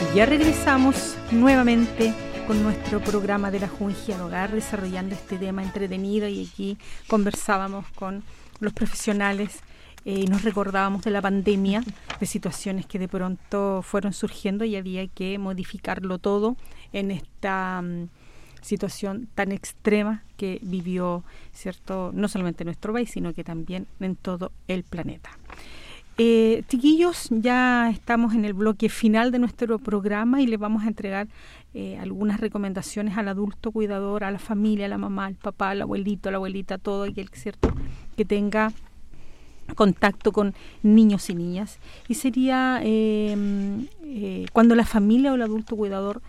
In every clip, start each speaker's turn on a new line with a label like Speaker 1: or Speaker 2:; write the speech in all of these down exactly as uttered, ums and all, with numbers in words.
Speaker 1: Ya regresamos nuevamente con nuestro programa de la Junji al Hogar, desarrollando este tema entretenido, y aquí conversábamos con los profesionales eh, y nos recordábamos de la pandemia, de situaciones que de pronto fueron surgiendo y había que modificarlo todo en esta um, situación tan extrema que vivió, ¿cierto?, no solamente en nuestro país, sino que también en todo el planeta. Eh, chiquillos, ya estamos en el bloque final de nuestro programa y les vamos a entregar eh, algunas recomendaciones al adulto cuidador, a la familia, a la mamá, al papá, al abuelito, a la abuelita, todo aquel, ¿cierto?, que tenga contacto con niños y niñas. Y sería eh, eh, cuando la familia o el adulto cuidador,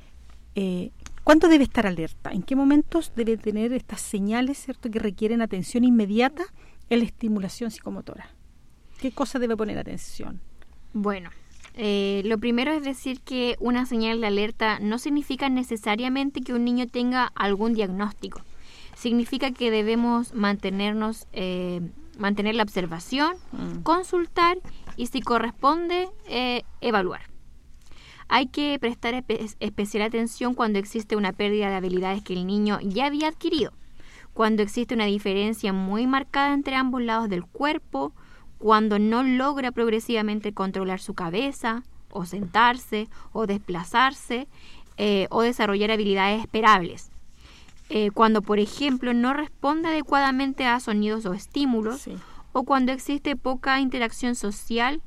Speaker 1: eh, ¿cuándo debe estar alerta? ¿En qué momentos debe tener estas señales, ¿cierto?, que requieren atención inmediata en la estimulación psicomotora? ¿Qué cosa debe poner atención?
Speaker 2: Bueno, eh, lo primero es decir que una señal de alerta no significa necesariamente que un niño tenga algún diagnóstico. Significa que debemos mantenernos, eh, mantener la observación, mm. consultar y, si corresponde, eh, evaluar. Hay que prestar espe- especial atención cuando existe una pérdida de habilidades que el niño ya había adquirido, cuando existe una diferencia muy marcada entre ambos lados del cuerpo, cuando no logra progresivamente controlar su cabeza, o sentarse, o desplazarse, eh, o desarrollar habilidades esperables. Eh, cuando, por ejemplo, no responde adecuadamente a sonidos o estímulos, sí. o cuando existe poca interacción social,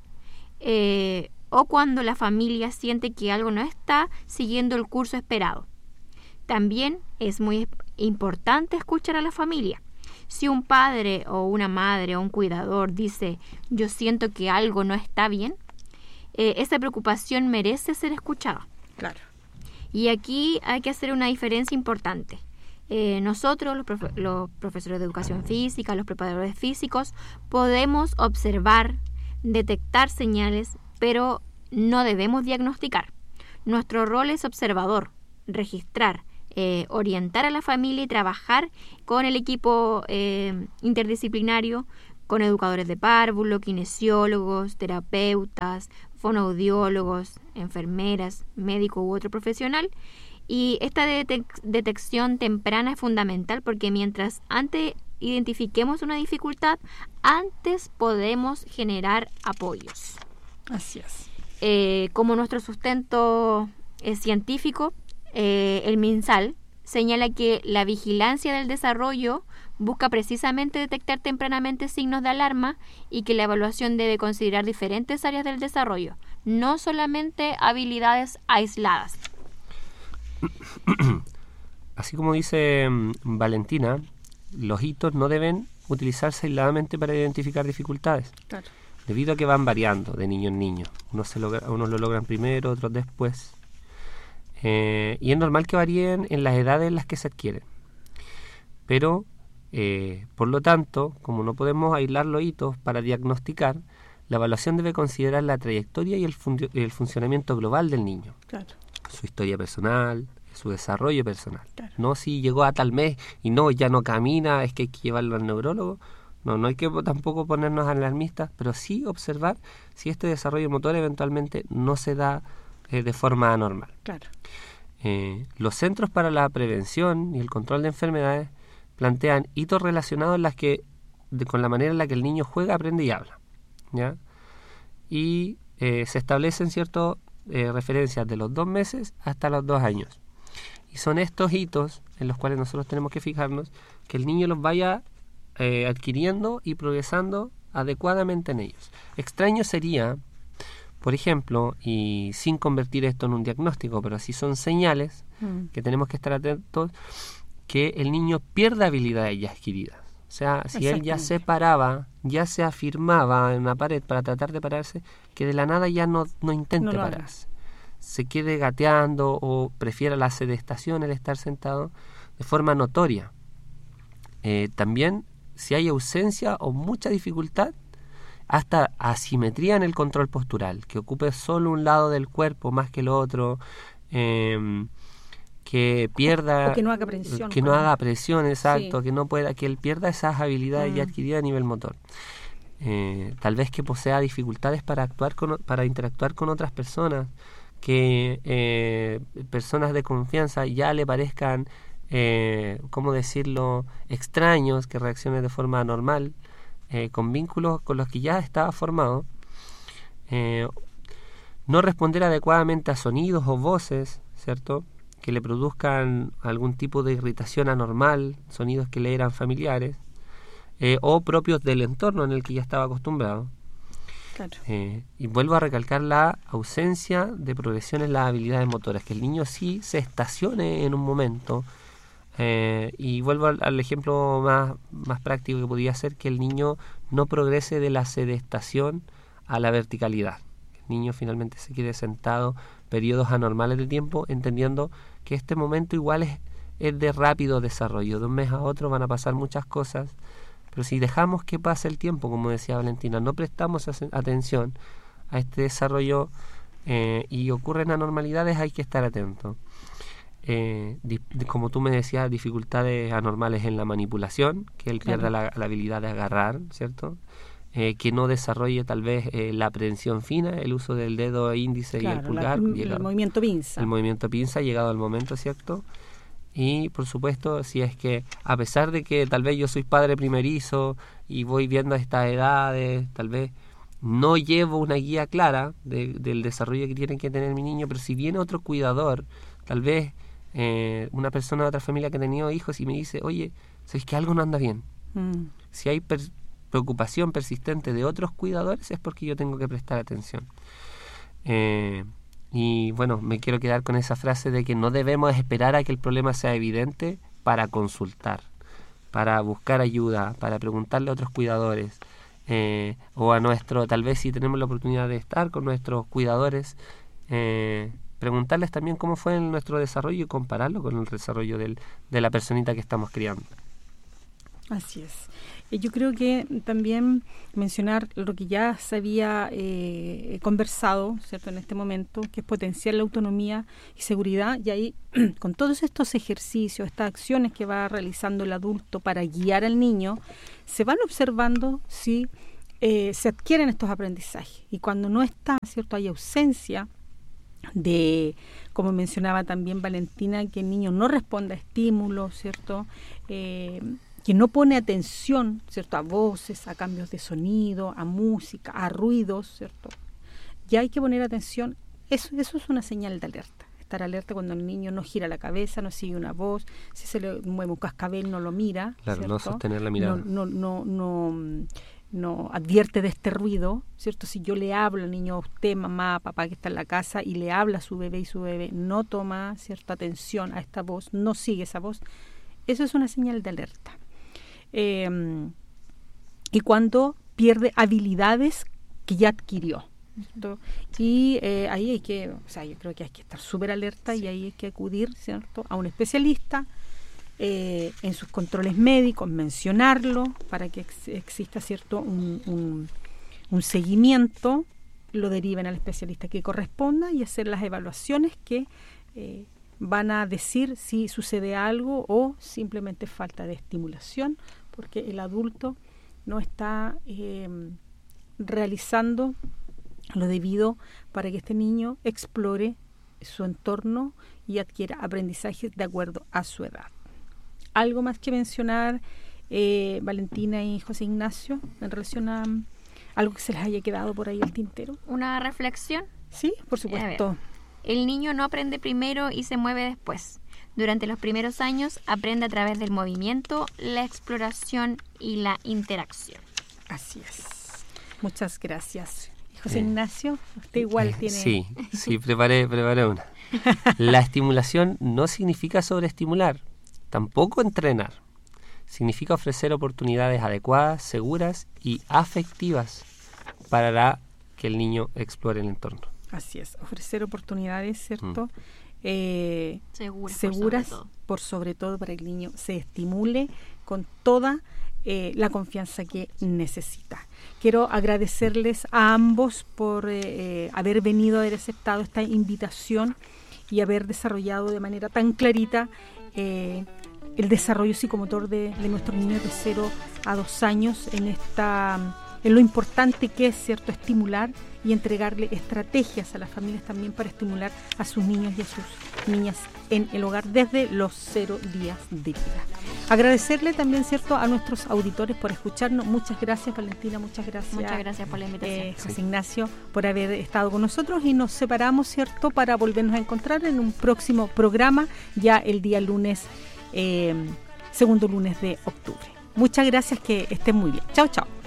Speaker 2: eh, o cuando la familia siente que algo no está siguiendo el curso esperado. También es muy importante escuchar a la familia. Si un padre o una madre o un cuidador dice, yo siento que algo no está bien, eh, esa preocupación merece ser escuchada.
Speaker 1: Claro.
Speaker 2: Y aquí hay que hacer una diferencia importante. Eh, nosotros, los, profe- los profesores de educación física, los preparadores físicos, podemos observar, detectar señales, pero no debemos diagnosticar. Nuestro rol es observador, registrar, Eh, orientar a la familia y trabajar con el equipo eh, interdisciplinario, con educadores de párvulo, kinesiólogos, terapeutas, fonoaudiólogos, enfermeras, médico u otro profesional. Y esta detec- detección temprana es fundamental porque mientras antes identifiquemos una dificultad, antes podemos generar apoyos.
Speaker 1: Así es.
Speaker 2: Eh, como nuestro sustento es científico, Eh, el MinSal señala que la vigilancia del desarrollo busca precisamente detectar tempranamente signos de alarma y que la evaluación debe considerar diferentes áreas del desarrollo, no solamente habilidades aisladas.
Speaker 3: Así como dice um, Valentina, los hitos no deben utilizarse aisladamente para identificar dificultades,
Speaker 1: claro.
Speaker 3: debido a que van variando de niño en niño. Unos, se logra, unos lo logran primero, otros después. Eh, y es normal que varíen en las edades en las que se adquieren. Pero, eh, por lo tanto, como no podemos aislar los hitos para diagnosticar, la evaluación debe considerar la trayectoria y el, fun- el funcionamiento global del niño.
Speaker 1: Claro.
Speaker 3: Su historia personal, su desarrollo personal.
Speaker 1: Claro.
Speaker 3: No si llegó a tal mes y no, ya no camina, es que hay que llevarlo al neurólogo. No, no hay que tampoco ponernos alarmistas, pero sí observar si este desarrollo motor eventualmente no se da eh, de forma anormal.
Speaker 1: Claro.
Speaker 3: Eh, los Centros para la Prevención y el Control de Enfermedades plantean hitos relacionados en las que, de, con la manera en la que el niño juega, aprende y habla, ¿ya? Y eh, se establecen ciertas eh, referencias de los dos meses hasta los dos años. Y son estos hitos en los cuales nosotros tenemos que fijarnos que el niño los vaya eh, adquiriendo y progresando adecuadamente en ellos. Extraño sería, por ejemplo, y sin convertir esto en un diagnóstico, pero sí son señales mm. que tenemos que estar atentos, que el niño pierda habilidades ya adquiridas. O sea, si él ya se paraba, ya se afirmaba en una pared para tratar de pararse, que de la nada ya no, no intente no pararse. Se quede gateando o prefiera la sedestación, el estar sentado, de forma notoria. Eh, también, si hay ausencia o mucha dificultad, hasta asimetría en el control postural, que ocupe solo un lado del cuerpo más que el otro, eh, que pierda,
Speaker 1: o que no haga presión,
Speaker 3: que no haga presión, exacto, sí. que no pueda, que él pierda esas habilidades mm. ya adquiridas a nivel motor. Eh, tal vez que posea dificultades para actuar con, para interactuar con otras personas, que eh, personas de confianza ya le parezcan, eh, ¿cómo decirlo?, extraños, que reaccione de forma anormal, eh, con vínculos con los que ya estaba formado. Eh, no responder adecuadamente a sonidos o voces, ¿cierto?, que le produzcan algún tipo de irritación anormal, sonidos que le eran familiares, eh, o propios del entorno en el que ya estaba acostumbrado.
Speaker 1: Claro.
Speaker 3: Eh, y vuelvo a recalcar la ausencia de progresión en las habilidades motoras, que el niño sí se estacione en un momento. Eh, y vuelvo al, al ejemplo más, más práctico que podría ser, que el niño no progrese de la sedestación a la verticalidad. El niño finalmente se quede sentado periodos anormales de tiempo, entendiendo que este momento igual es, es de rápido desarrollo. De un mes a otro van a pasar muchas cosas, pero si dejamos que pase el tiempo, como decía Valentina, no prestamos atención a este desarrollo eh, y ocurren anormalidades, hay que estar atentos. Eh, di, como tú me decías, dificultades anormales en la manipulación, que él
Speaker 1: Claro.
Speaker 3: pierda la, la habilidad de agarrar, ¿cierto? Eh, que no desarrolle tal vez eh, la aprehensión fina, el uso del dedo índice
Speaker 1: Claro,
Speaker 3: y el pulgar,
Speaker 1: la-
Speaker 3: llegado,
Speaker 1: el movimiento pinza.
Speaker 3: el movimiento pinza, llegado el momento, ¿cierto? Y por supuesto, si es que a pesar de que tal vez yo soy padre primerizo y voy viendo a estas edades, tal vez no llevo una guía clara de, del desarrollo que tiene que tener mi niño, pero si viene otro cuidador, tal vez eh, una persona de otra familia que ha tenido hijos y me dice, oye, ¿sabes que algo no anda bien?
Speaker 1: Mm.
Speaker 3: Si hay per- preocupación persistente de otros cuidadores, es porque yo tengo que prestar atención. Eh, y bueno, me quiero quedar con esa frase de que no debemos esperar a que el problema sea evidente para consultar, para buscar ayuda, para preguntarle a otros cuidadores, eh, o a nuestro, tal vez si tenemos la oportunidad de estar con nuestros cuidadores, eh, preguntarles también cómo fue en nuestro desarrollo y compararlo con el desarrollo del, de la personita que estamos criando.
Speaker 1: Así es. Eh, Yo creo que también mencionar lo que ya se había eh, conversado, ¿cierto?, en este momento, que es potenciar la autonomía y seguridad, y ahí con todos estos ejercicios, estas acciones que va realizando el adulto para guiar al niño, se van observando si eh, se adquieren estos aprendizajes. Y cuando no está, ¿cierto?, hay ausencia de, como mencionaba también Valentina, que el niño no responde a estímulos, ¿cierto?, eh, que no pone atención, ¿cierto?, a voces, a cambios de sonido, a música, a ruidos, ¿cierto? Ya hay que poner atención. Eso, eso es una señal de alerta. Estar alerta cuando el niño no gira la cabeza, no sigue una voz, si se le mueve un cascabel no lo mira,
Speaker 3: Claro,
Speaker 1: ¿cierto?
Speaker 3: no sostener la mirada.
Speaker 1: No, no, no, no, no advierte de este ruido, ¿cierto? Si yo le hablo al niño, a usted, mamá, papá que está en la casa, y le habla a su bebé y su bebé no toma cierta atención a esta voz, no sigue esa voz, eso es una señal de alerta. Eh, y cuando pierde habilidades que ya adquirió, ¿cierto? Y eh, ahí hay que, o sea, yo creo que hay que estar súper alerta, sí. Y ahí hay que acudir, ¿cierto?, a un especialista eh, en sus controles médicos, mencionarlo para que ex- exista, ¿cierto?, un, un, un seguimiento, lo deriven al especialista que corresponda y hacer las evaluaciones que eh, van a decir si sucede algo o simplemente falta de estimulación, porque el adulto no está eh, realizando lo debido para que este niño explore su entorno y adquiera aprendizajes de acuerdo a su edad. ¿Algo más que mencionar, eh, Valentina y José Ignacio, en relación a um, algo que se les haya quedado por ahí al tintero?
Speaker 2: Una reflexión.
Speaker 1: Sí, por supuesto.
Speaker 2: El niño no aprende primero y se mueve después. Durante los primeros años aprende a través del movimiento, la exploración y la interacción.
Speaker 1: Así es. Muchas gracias. José
Speaker 3: Eh,
Speaker 1: Ignacio, usted igual
Speaker 3: eh,
Speaker 1: tiene...
Speaker 3: Sí, sí, preparé, preparé una. La estimulación no significa sobreestimular, tampoco entrenar. Significa ofrecer oportunidades adecuadas, seguras y afectivas para que el niño explore el entorno.
Speaker 1: Así es, ofrecer oportunidades, ¿cierto?
Speaker 3: Mm.
Speaker 1: Eh,
Speaker 2: Seguras,
Speaker 1: seguras,
Speaker 2: por sobre todo.
Speaker 1: por sobre todo para que el niño se estimule con toda eh, la confianza que necesita. Quiero agradecerles a ambos por eh, eh, haber venido, haber aceptado esta invitación y haber desarrollado de manera tan clarita eh, el desarrollo psicomotor de, de nuestros niños de cero a dos años en esta en lo importante que es, ¿cierto?, estimular y entregarle estrategias a las familias también para estimular a sus niños y a sus niñas en el hogar desde los cero días de vida. Agradecerle también, ¿cierto?, a nuestros auditores por escucharnos. Muchas gracias, Valentina, muchas gracias.
Speaker 2: Muchas gracias por la invitación.
Speaker 1: Eh, José Ignacio, por haber estado con nosotros, y nos separamos, ¿cierto?, para volvernos a encontrar en un próximo programa, ya el día lunes, eh, segundo lunes de octubre. Muchas gracias, que estén muy bien. Chao, chao.